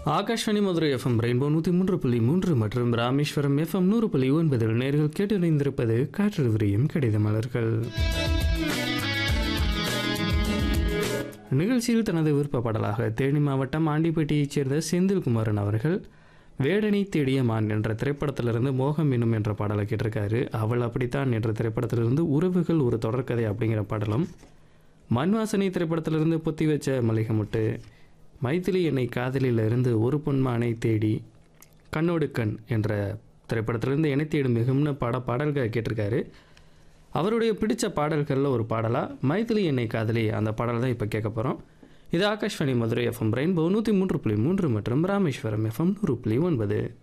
Akashvani Madurai FM rainbow 103.3 மற்றும் Rameswaram FM 100.9 நேர்கள் கேட்டிருந்திருப்பது காற்று விரியும் கடித மலர்கள். நிகழ்ச்சியில் தனது விருப்ப பாடலாக தேனி மாவட்டம் ஆண்டிப்பட்டியைச் சேர்ந்த செந்தில்குமாரன் அவர்கள் வேடனை தேடிய மான் என்ற திரைப்படத்திலிருந்து மோகம் இன்னும் என்ற பாடலை கேட்டிருக்காரு. அவள் அப்படித்தான் என்ற திரைப்படத்திலிருந்து உறவுகள் ஒரு தொடர்கதை அப்படிங்கிற பாடலும், மண்வாசனை திரைப்படத்திலிருந்து பொத்தி வச்ச மளிகை முட்டு, மைதிலி என்னை காதலில் இருந்து ஒரு பொன்மானை தேடி, கண்ணோடு கண் என்ற திரைப்படத்திலிருந்து என்னை தேடும் மிகும்னு பாடல்கள் கேட்டிருக்காரு. அவருடைய பிடித்த பாடல்களில் ஒரு பாடலாக மைதிலி என்னை காதலி அந்த பாடல் தான் இப்போ கேட்க போகிறோம். இது ஆகாஷ்வாணி மதுரை எஃப்எம் ரெயின்போ 103.3 மற்றும் ராமேஸ்வரம் எஃப்எம் 100.9.